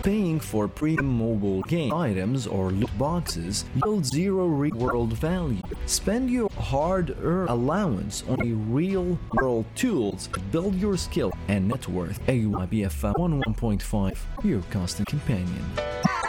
Paying for premium mobile game items or loot boxes yields zero real-world value. Spend your hard-earned allowance on a real-world tools to build your skill and net worth. AYBF 11.5, your constant companion.